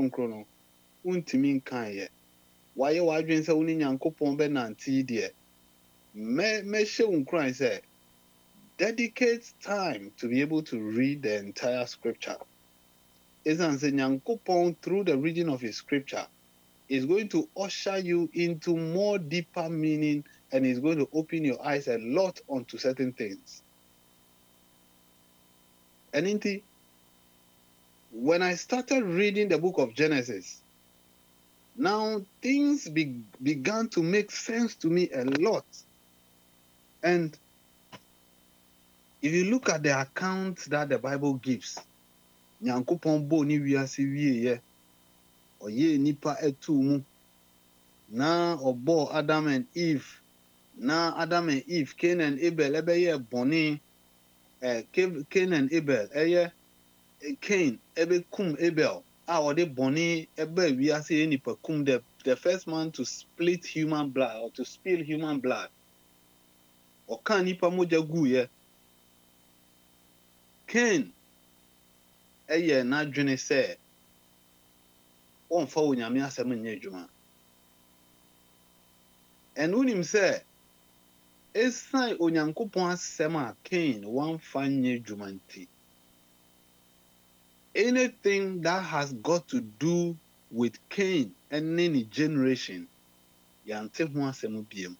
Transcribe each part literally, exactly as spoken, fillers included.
kronkron no untimi nkan ye waye wadwen sɛ wo ne Nyankopɔn bɛ nante de me me hye unkran say dedicate time to be able to read the entire scripture. Esan say Nyankopɔn through the reading of his scripture is going to usher you into more deeper meaning and is going to open your eyes a lot onto certain things. And indeed, when I started reading the book of Genesis, now things be, began to make sense to me a lot. And if you look at the account that the Bible gives, Nyankopɔn bo ni wiase wieye, oye nipa etu mu, na obo Adam and Eve, na Adam and Eve, Cain and Abel, ebeye boni, eh, Cain and Abel, eye Cain, ebe kum Abel, a ode boni, ebe wiase nipa kum, the, the first man to split human blood, or to spill human blood. Oka nipa moja guye. Cain, eye na dwene se, onfa onyame asɛm nyɛ adwuma. And unim sɛ ɛsan onyankopɔn asɛm a Cain wamfa nyɛ adwuma nti, anything that has got to do with Cain and any generation, yante ho asɛm biem.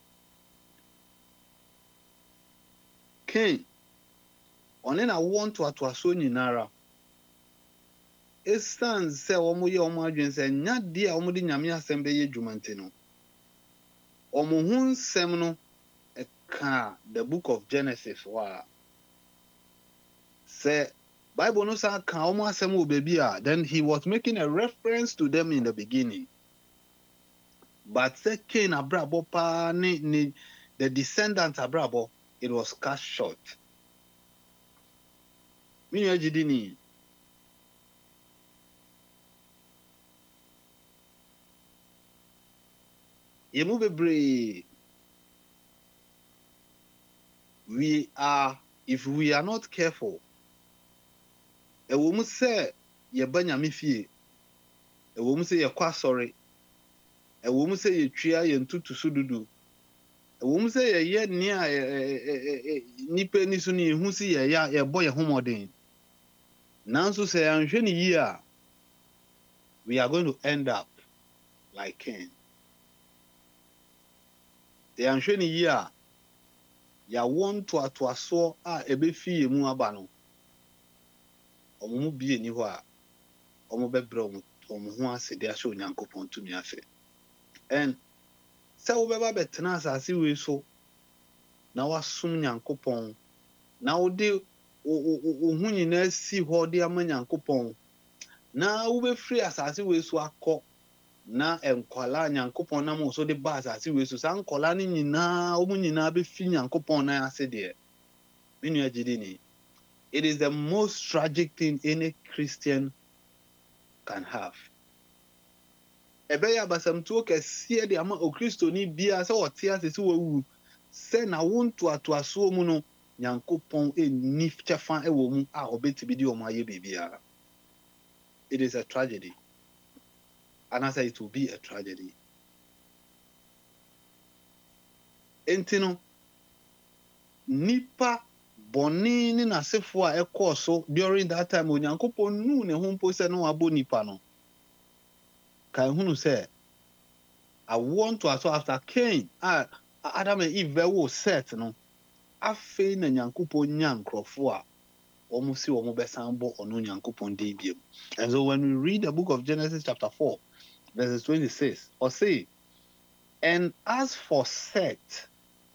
Cain, ɔne na wɔn toatoasoɔ nyinara, ɛsan sɛ wɔn yɛ wɔn adwene sɛ nyadeɛ a wɔn de nyame asɛm bɛyɛ adwuma nti no, Omo hu nsɛm no ɛka the book of Genesis wa say Bible no sa ka omo asɛm wɔ baabi a, then he was making a reference to them in the beginning. But say Cain abrabɔ pa ne ne the descendants abrabɔ, it was cut short. Me nua gidi ni yemu bebree. We are, if we are not careful, ɛwɔ mu sɛ yɛba nyame fie, ɛwɔ mu sɛ yɛkɔ asɔre, ɛwɔ mu sɛ yɛtwea yɛn tutusu dudu, ɛwɔ mu sɛ yɛyɛ nea nipa ni so ne yɛhu sɛ yɛyɛ yɛbɔ yɛn ho mmɔden. Nanso sɛ yɛanhwɛ ne yie a, we are going to end up like Cain. Sɛ yɛanhwɛ ne yie a, yɛawɔ ntoatoasoɔ a ɛbɛfi yɛn mu aba no, ɔmo mu bie ni hɔ a, ɔmo bɛbrɛ ɔmo ɔmo ho ase de ahyɛ Onyankopɔn tumi afe. And sɛ wobɛba bɛtena asase wei so, na wasom Nyankopɔn, na wode wo ho nyinaa si hɔ de ama Nyankopɔn, na wobɛfiri asase wei so akɔ, na enkwala Nyankopɔn na mo so de ba asase wei so, sa nkwala ne nyinaa, ɔmo nyinaa bɛfi Nyankopɔn na ase deɛ. Me nua gidi ni, it is the most tragic thing any Christian can have. Ɛbɛyɛ abasamtuo kɛseɛ de ama okristoni bia sɛ ɔte ase sɛ wawu, sɛ na wo ntoatoasoɔ mu no, Nyankopɔn ɛnni kyɛfa ɛwɔ mu a ɔbɛtumi de ɔmo ayɛ biribiara. It is a tragedy. And I say it will be a tragedy. Enti no, nipa bɔne ne n'asefo a ɛkɔɔ so during that time, Onyankopɔn nu ne ho mpo sɛ no wabɔ nipa no. Kan hunu sɛ, I want to ask after Cain, ah, Adam and Eve bɛwo Seth no, afei na Nyankopɔn nya nkrɔfo a ɔmo si ɔmo bɛsan bɔ ɔno Nyankopɔn din biem. And so when we read the book of Genesis chapter four, verses twenty-six, or say, and as for Seth,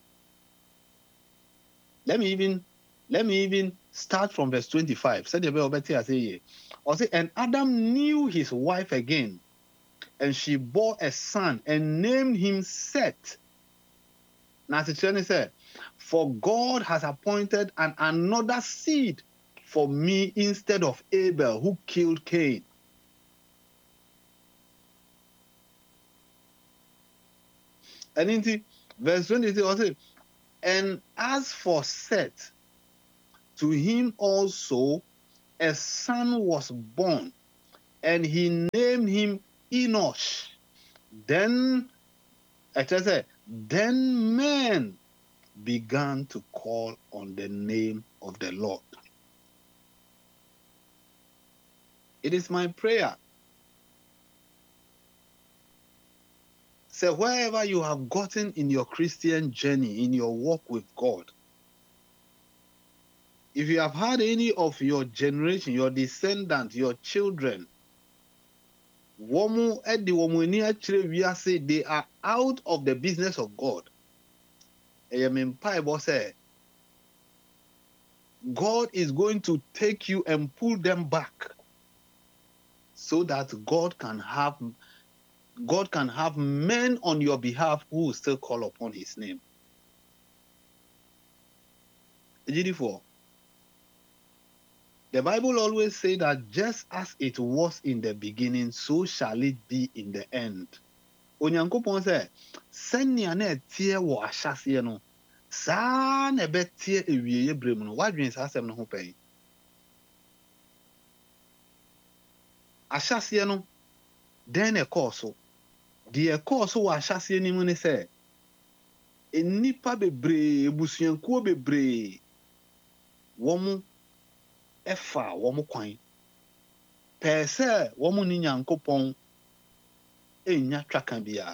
let me even let me even start from verse twenty-five. Said the say, or say, and Adam knew his wife again, and she bore a son and named him Seth. Now the said, for God has appointed an another seed for me instead of Abel, who killed Cain. And in verse twenty-three, also, and as for Seth, to him also a son was born, and he named him Enosh. Then, it says, then men began to call on the name of the Lord. It is my prayer. So wherever you have gotten in your Christian journey, in your walk with God, if you have had any of your generation, your descendants, your children, they are out of the business of God. God is going to take you and pull them back so that God can have God can have men on your behalf who will still call upon his name. The Bible always says that just as it was in the beginning, so shall it be in the end. Onyankopon say, "Senya na etie wo ahyase no, saa na ebetie ewieye brem no." Wadwen saa asem no ho pɛn. Ahyase no, den na ɛkɔɔ so. The ɛkɔɔ so wɔ ahyase no mu ne sɛ, enipa bebree, ebusuankuo bebree, wɔn ɛfa wɔn kwan. Pɛɛ sɛ wɔn ne Nyankopɔn enya twaka biara.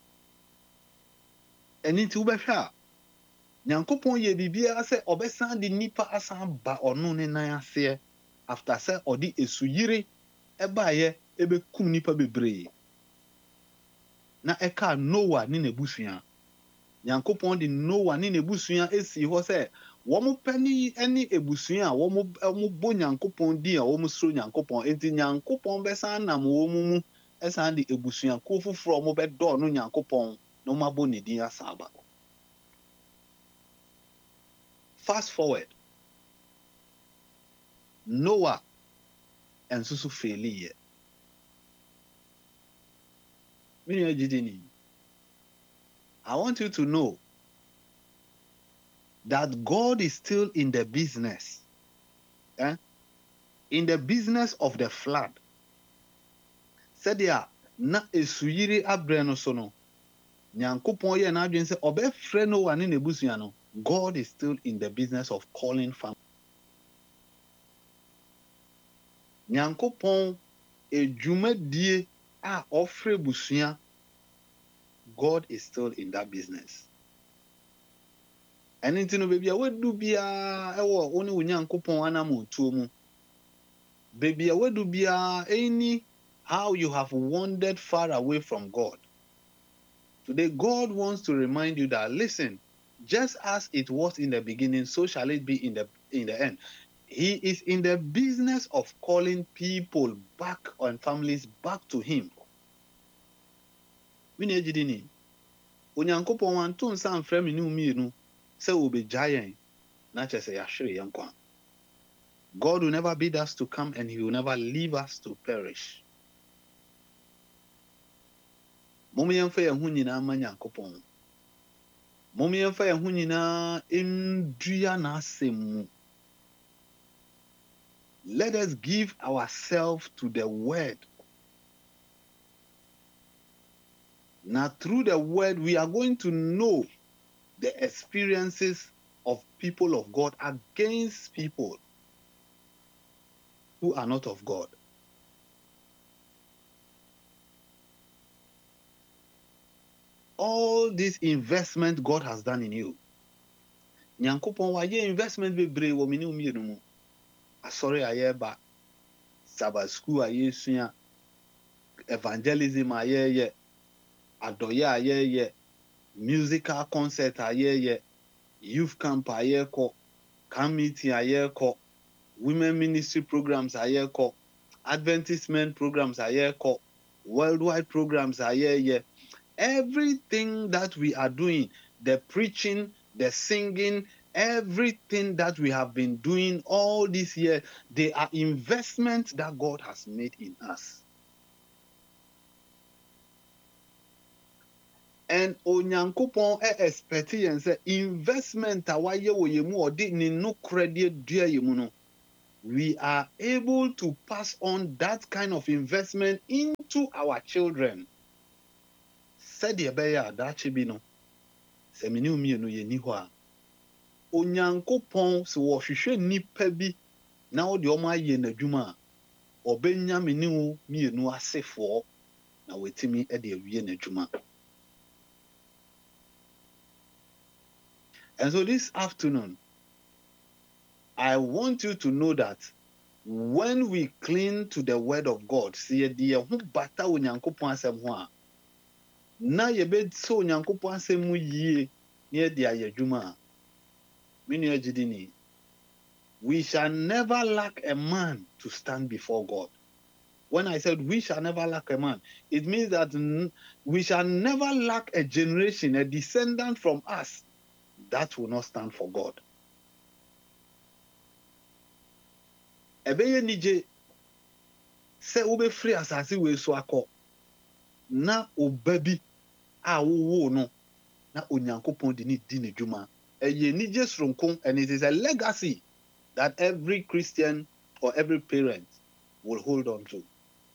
Ɛno nti wobɛhwɛ a, Nyankopɔn yɛ biribiara sɛ ɔbɛsan de nipa asan ba ɔno ne nan aseɛ after sɛ ɔde esuyire ɛbaayɛ ɛbɛkum nipa bebree. Na ɛka Noah ne n'ebusua. Nyankopɔn de Noah ne n'ebusua esi hɔ sɛ wɔn pɛni ɛne ebusua a wɔn wɔn bɔ Nyankopɔn din a wɔn soro Nyankopɔn. Enti Nyankopɔn bɛsan nam wɔn mu ɛsan de ebusua ko foforɔ wɔn bɛdɔɔ no Nyankopɔn na wɔn abɔ ne din asan aba. Fast forward. Noah and Susu Feli. I want you to know that God is still in the business. Eh? In the business of the flood. Said ya na esuyiri abreno sono. Nyankopon ye na adwen se obefre no wane nebusua no. God is still in the business of calling family. Nyankopon edwumadie a ofre busua. God is still in that business. And into no baby, I would do be a only when Nyankopon anamu tuomu. Baby, I would do be a any how you have wandered far away from God. Today, God wants to remind you that listen, just as it was in the beginning, so shall it be in the in the end. He is in the business of calling people back and families back to Him. Mine jidini. Onyankopɔn wanto nsa mfrɛ me ne umienu sɛ obegyayen na kyerɛ sɛ yɛahwere yɛn kwan. God will never bid us to come and He will never leave us to perish. Momo yɛmfa yɛn ho nyinaa ma Nyankopɔn. Momo yɛmfa yɛn ho nyinaa ndua n'asɛm mu. Let us give ourselves to the word. Now, through the word, we are going to know the experiences of people of God against people who are not of God. All this investment God has done in you. Nyankopɔn wa ye investment bebree wɔ me ne umienu mu. Asɔre ayɛ ba, Sabbath school ayɛ sua, evangelism ayɛ yɛ, adɔyɛ ayɛ yɛ, musical concert ayɛ yɛ, youth camp ayɛ kɔ, camp meeting ayɛ kɔ, women ministry programs ayɛ kɔ, Adventist programs ayɛ kɔ, worldwide programs ayɛ yɛ. Everything that we are doing, the preaching, the singing, everything that we have been doing all this year, they are investments that God has made in us. And Onyankopon e expect yen say investment a waye wo yemu odi ni no credit dua yemu no. we are able to pass on that kind of investment into our children. Said the bear that chibino. Seminu mi no ye ni ho a. Onyankopon se wo hwehwe nipa bi na wo de omo aye n'adwuma a obenya meni wo mienu asefo na wetimi e de awie n'adwuma. And so this afternoon, I want you to know that when we cling to the word of God, see the hu bata onyankopon asem ho a, na ye be so onyankopon asem mu yie ne de ayadwuma a, menu agidini, we shall never lack a man to stand before God. When I said we shall never lack a man, it means that we shall never lack a generation, a descendant from us that will not stand for God. Ebeye nije se ube free asasi we so akọ na obabi a wo no na onyankopon de ni di n'adwuma. Eye nije sronkon, and it is a legacy that every Christian or every parent will hold on to.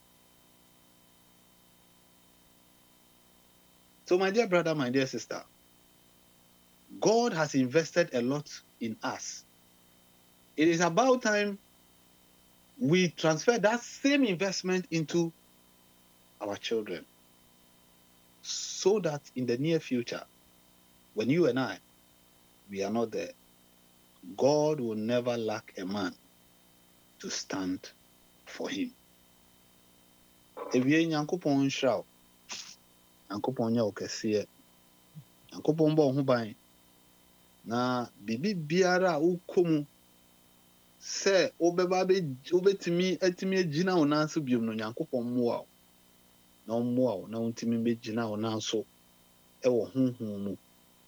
So my dear brother, my dear sister, God has invested a lot in us. It is about time we transfer that same investment into our children, so that in the near future, when you and I, we are not there, God will never lack a man to stand for him. If you nyankopon nhyira, nyankopon nya okese, nyankopon ba ho ban, na bibi biara ukomu se obeba be obetimi etimi agina onanso biom no nyankopon mmoa na mmoa na ontimi be gina onanso e wo honhom mu.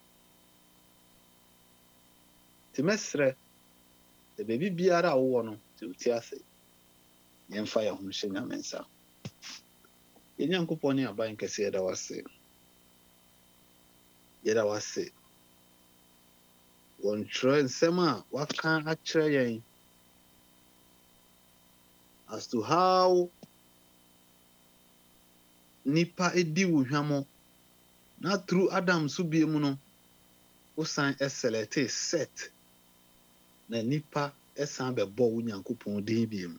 Timesre the baby biara wo no ti utiase yemfa ya ho hye nyamensa. Ye nyankopon ni aban kese da wase. Ye da wase. Won try nsema waka akire yen as to how nipa edi wohwamo na through Adam so biemu no osan eselete set na nipa esan be bo Onyankopon din biemu.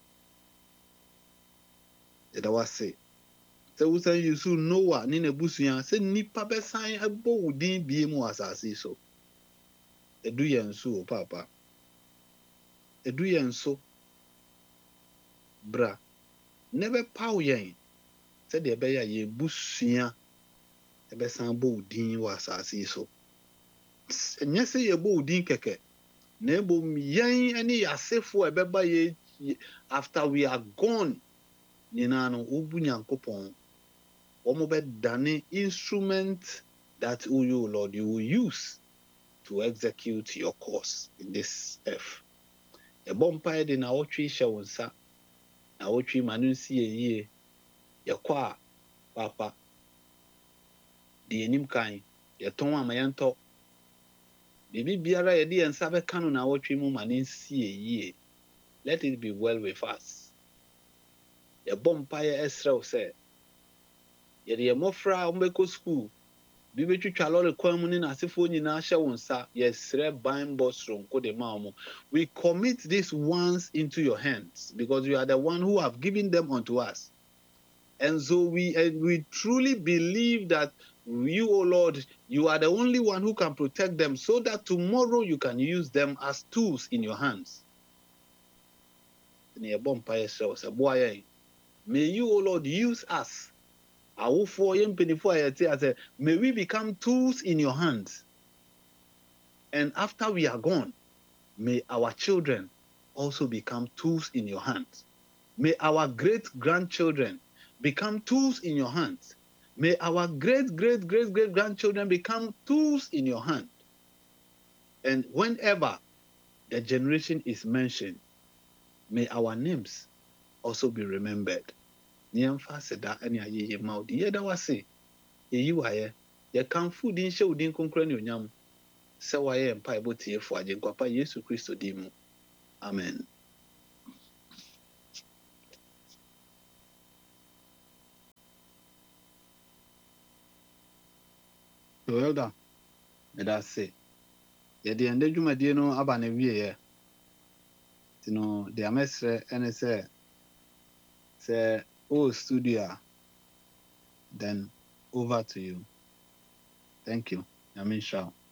Eda wase se usan yusu Noah ni nebusuan se nipa be san ebo din biemu asase so. Edu yenso o papa. Edu yenso bra never paw yen said the beya ye busua ebe san bo din wa asase so. Enye se ye bo din keke na ebo yen ani yasefo ebeba ye after we are gone nyina no obu Nyankopon omo be dane instrument that you, Lord, you will use to execute your course in this earth. E bompa de na otwe hye wonsa na otwe manu si yie ye kwa papa de enim kan ye ton amayento bibi biara ye de ensa be kanu na otwe mu manu si yie. Let it be well with us. Ye bompa ye esrew se ye de mofra ombeko school bibi twitwa lore kwan mu ni na asefo nyina hye wonsa ye sre ban bosron ko de maomo. We commit these ones into your hands because you are the one who have given them unto us. And so we and we truly believe that you, O Lord, you are the only one who can protect them so that tomorrow you can use them as tools in your hands. May you, O Lord, use us. May we become tools in your hands. And after we are gone, may our children also become tools in your hands. May our great-grandchildren become tools in your hands. May our great, great, great, great grandchildren become tools in your hand. And whenever the generation is mentioned, may our names also be remembered. Nyamfa seda ani ayeye maudi yeda wase yeyi waye ye kan food in she udin konkra ni onyam se waye mpa ebotie fo agenkwapa Yesu Kristo di mu. Amen. So elder, meda say. Yɛde yɛn dwumadie no aba na wieɛ. Nti no, deɛ mɛsrɛ ɛne sɛ sɛ wowɔ studio a, then over to you. Thank you. Nyame nhyira wo.